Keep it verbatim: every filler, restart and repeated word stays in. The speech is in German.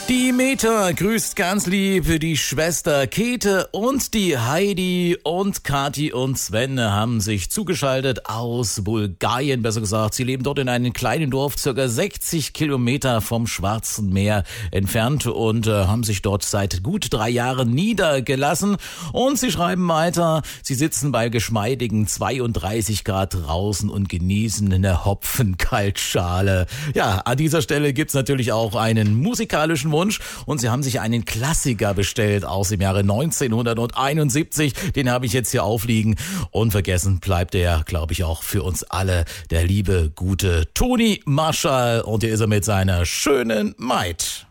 Die Meta grüßt ganz lieb die Schwester Käthe und die Heidi und Kathi und Sven haben sich zugeschaltet aus Bulgarien, besser gesagt. Sie leben dort in einem kleinen Dorf, circa sechzig Kilometer vom Schwarzen Meer entfernt und äh, haben sich dort seit gut drei Jahren niedergelassen. Und sie schreiben weiter, sie sitzen bei geschmeidigen zweiunddreißig Grad draußen und genießen eine Hopfenkaltschale. Ja, an dieser Stelle gibt's natürlich auch einen musikalischen Wunsch und sie haben sich einen Klassiker bestellt aus dem Jahre neunzehnhunderteinundsiebzig. Den habe ich jetzt hier aufliegen und vergessen bleibt er, glaube ich, auch für uns alle, der liebe, gute Toni Marshall. Und hier ist er mit seiner schönen Maid.